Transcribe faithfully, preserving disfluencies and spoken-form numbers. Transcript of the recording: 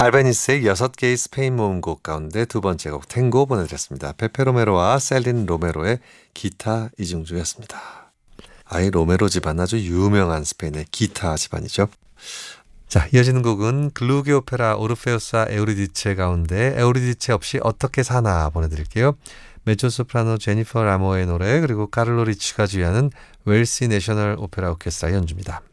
알베니스의 여섯 개의 스페인 모음곡 가운데 두 번째 곡 탱고 보내드렸습니다. 페페 로메로와 셀린 로메로의 기타 이중주였습니다. 아이 로메로 집안 아주 유명한 스페인의 기타 집안이죠. 자, 이어지는 곡은 글루게 오페라 오르페우스와 에우리디체 가운데 에우리디체 없이 어떻게 사나 보내드릴게요. 메조소프라노 제니퍼 라모의 노래 그리고 카를로 리치가 주의하는 웰시 내셔널 오페라 오케스트라 연주입니다.